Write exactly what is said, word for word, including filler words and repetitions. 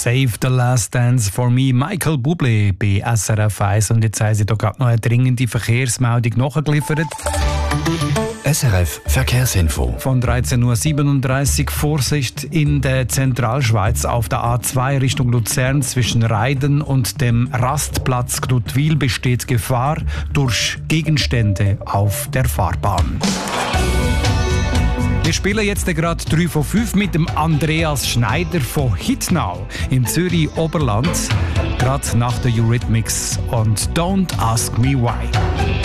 Save the Last Dance for Me, Michael Bublé bei S R F eins. Und jetzt haben sie da gerade noch eine dringende Verkehrsmeldung nachgeliefert. S R F Verkehrsinfo. Von dreizehn Uhr siebenunddreißig Vorsicht in der Zentralschweiz auf der A zwei Richtung Luzern zwischen Reiden und dem Rastplatz Gnutwil besteht Gefahr durch Gegenstände auf der Fahrbahn. Wir spielen jetzt gerade drei von fünf mit dem Andreas Schneider von Hitnau im Zürich-Oberland, gerade nach der Eurythmics und Don't Ask Me Why.